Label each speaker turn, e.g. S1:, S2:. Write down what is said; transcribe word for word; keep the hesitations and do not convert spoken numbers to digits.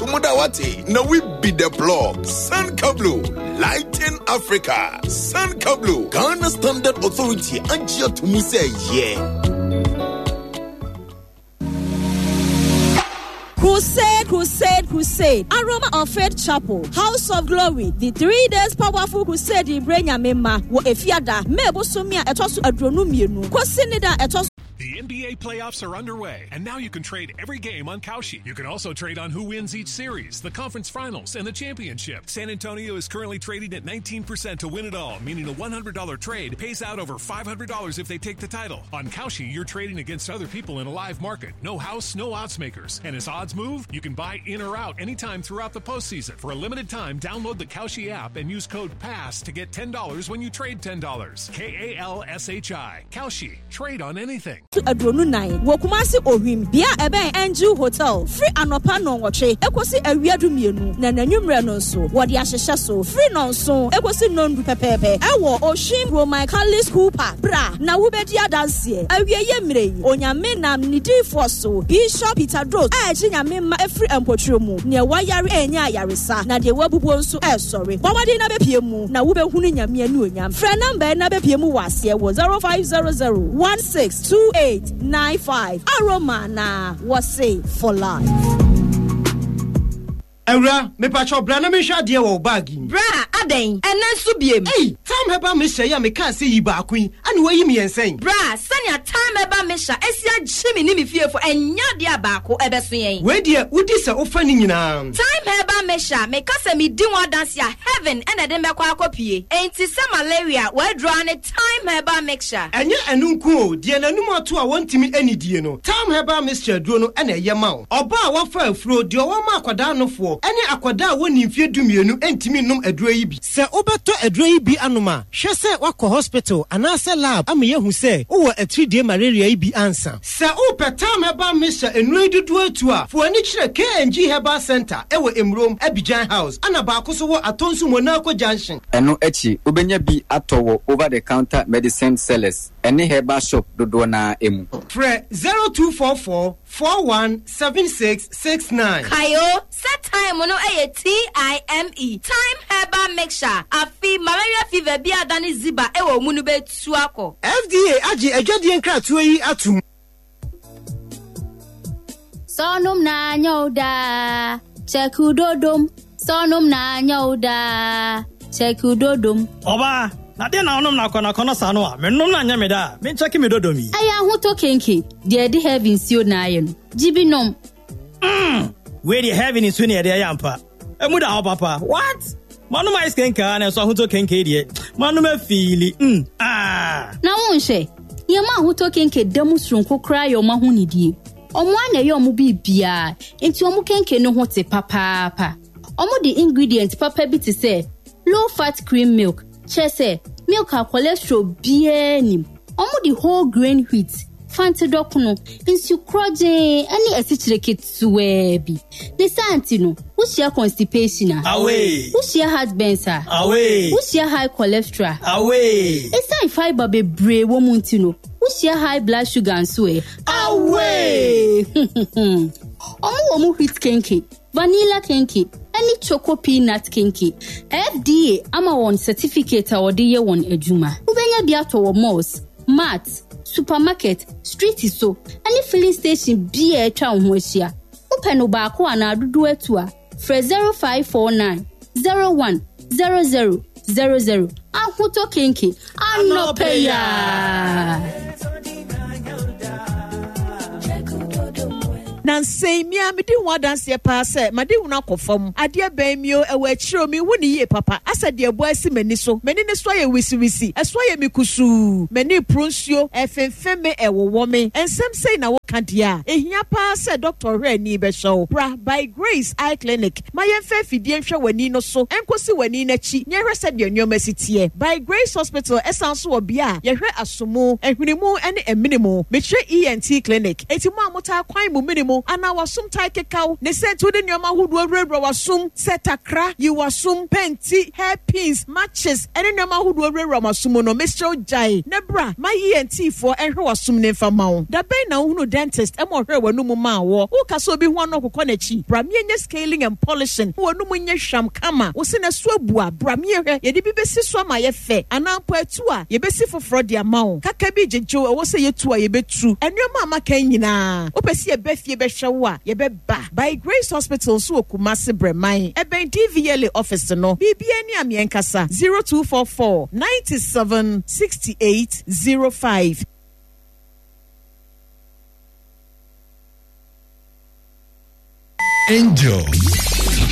S1: Tumudawati. Now we be the blog. San Kablu. Lighten Africa. San Kablu. Ghana Standard Authority. Anjia Tumuse. Yeah.
S2: Crusade, crusade, crusade. Aroma of Faith Chapel, House of Glory. The three days powerful crusade in Brenya Mema. Wo efiada. Mebo sumia etosu adronu mienu. Kosinida etosu.
S3: The N B A playoffs are underway, and now you can trade every game on Kalshi. You can also trade on who wins each series, the conference finals, and the championship. San Antonio is currently trading at nineteen percent to win it all, meaning a one hundred dollars trade pays out over five hundred dollars if they take the title. On Kalshi, you're trading against other people in a live market. No house, no odds makers. And as odds move, you can buy in or out anytime throughout the postseason. For a limited time, download the Kalshi app and use code PASS to get ten dollars when you trade ten dollars. K A L S H I. Kalshi. Trade on anything.
S2: Adronu nine Wokumasi Ohim Bia Ebe Angel Hotel free anopa no nwoche ekosi awiadu mienu na nanwumre no so wode ahyehye so free no so ekosi nondu pepepe ewo Oshim Roman Catholic School Park bra na wubedi adanse awieye mrei onyame nam nidifo so Bishop Peter Dros a chinyame ma efri empotro mu ne wayare enya ayaresa na de wabubo nso e sorry wawade na bepie mu na wubehunu nyame anu onyam frɛ number na bepie mu wase wo zero five zero zero one six two eight nine five. Aroma na wase for life.
S4: Ewra, me pacho bra na me hwa de wo bag.
S2: Bra, aden, enen so biem.
S4: Hey, time heba me hye ya me kan se yi ba akun, ani wayi me yensen.
S2: Bra, sanya time heba me hya, esia gyemi ni me fiefo, enya de abako ebeso yen.
S4: We de udi se ofa ni nyina.
S2: Time heba me hya, me ka se me di one dance ya heaven ene de me kwa akopie. Enti se malaria, we draw ne time heba me hya.
S4: Enye enu nku o, de nanum ato a wontimi anidie no. Time heba me hya duro no ene ye ma o. Oba a wafa afuro de o ma akwada no fo. Ene akwada woni mfie dumienu entimi num aduro yi bi. Se obeto aduro yi bi anoma, hwe se wakọ hospital anase lab am ye hu se wo atridie malaria yi bi ansa. Se opetam heba mesha enu dudu atu a, fo ani kire K N G Herbal Center ewo Emrom Abidjan House. Ana ba akoso wo atonsu Monaco Junction.
S5: Eno echi obenya bi atowo over the counter medicine sellers. Any herbal shop dodo na emu.
S4: Fre zero two four four four one seven six six nine.
S2: Kayo, set time no eye T I M E. Time herbal mixture. Afi malaria fever bi adani ziba ewo munu be tuako.
S4: F D A agi adwade nkratu yi atum.
S6: Sonum na nyoda. Chekudodum. Sonum na nyoda. Chekudodum.
S7: Oba. Na de na onom na kona kona sano a mennom na nya meda me cheki me dodomi
S6: aya ho to kenke de de heaven sio na aye no jibinom
S7: mm we de heaven sio na de ayampa emu da ho papa what manum ice kenka na so ho to kenke de manum afili mm ah
S6: na won hwe ye ma ho to kenke demu sronko kra yo ma ho nidie omo ana ye omo bibia enti omo kenke no ho te papa papa omo the ingredient papa bi te say low fat cream milk chese milk a cholesterol bieni omo the whole grain wheat fanti dokuno insu kroje ani asichire ketuwe bi ne santi no wo share constipation
S7: away
S6: wo share heartburn sa
S7: away
S6: wo share high cholesterol
S7: away
S6: esa fiber be bre wo munti no wo share high blood sugar nso e
S7: away
S6: omo wo mu wheat kenke vanilla kenke any choco peanut kenke F D A ama won certificate a wode ye won adwuma ubenya bi ato wo malls mart supermarket street so any filling station bi e twa ho ahia upeno ba ko ana adudu atu a fra zero five four nine zero one zero zero zero zero ahuto kenke anopeya
S2: Nansei mi amidi ho adanse pa se made hu na kofam ade ban mi o ewa chiro mi hu ni ye papa asade ebo asi mani so mani ne so ye wisi wisi eso ye mi kusu mani pronsio efemfeme ewowo me ensem sei na wo kadia ehia pa se doctor hwe ni be show bra by Grace Eye Clinic ma ye mfa fidie nhwe wani no so enkosi wani na chi nye hwe se de nyoma sitie by Grace Hospital esanso obia ye hwe asomo ehwinimu ene eminimo me hwe E N T clinic etimu amota kwan mu minimo ana wasum taikekau ne sentu de nyoma hudu awrewra wasum setakra yi wasum penti hairpins matches ene nyoma hudu awrewra wasum no Mister Jai ne bra ma E N T for enhwe wasum ne fama wo da ben na hunu dan dentist emo hwe wanu mu ma wo wo ka so bi ho no kokọ na chi bramie nye scaling and polishing wanu mu nye hwam kama wo se na so abua bramie hwe ye de bi besi so ma ye fe anampo atu a ye besi foforo de ama wo kaka bi jejo wo se ye tu a ye betu enema ama kan nyina wo pesi ye befie be hwe wo a ye be ba by Grace Hospital so Kumasi Breman eben D V L office no bibia ni amienkasa zero two four four nine seven six eight zero five.
S1: Angel.